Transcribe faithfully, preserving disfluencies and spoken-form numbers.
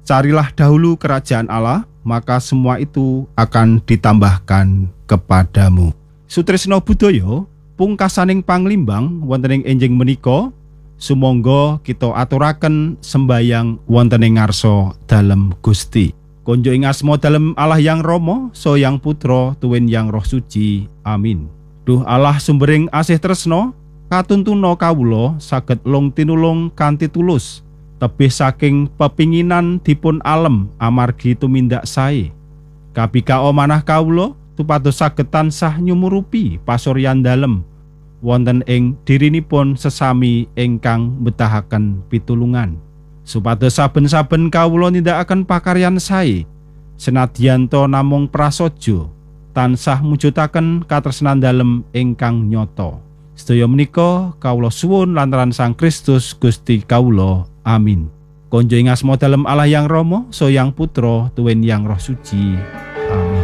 Carilah dahulu kerajaan Allah, maka semua itu akan ditambahkan kepadamu. Sutresna budaya, pungkasaning panglimbang wonten ing enjing menika, sumangga kita aturaken sembayang wonten ing ngarsa dalem Gusti. Konjo ing asma dalem Allah yang Rama, so yang Putra, tuwin yang Roh Suci. Amin. Duh Allah sumbering asih tresna, katuntuna kawula saged long tinulung kanthi tulus, tebih saking pepinginan dipun alem amargi tumindak sae. Kabikao manah kawula tupados saged tansah nyumurupi pasuryan dalem wonten ing dirinipun sesami ingkang mbetahaken pitulungan, supados saben-saben kawula nindakaken pakaryan sae senadyan to namung prasaja tansah mujudaken katresnan dalem ingkang nyata. Sedaya menika kawula suwun lantaran Sang Kristus Gusti kawula. Amin. Konjo ing asma dalem Allah yang Rama, so yang Putra, tuwin yang Roh Suci.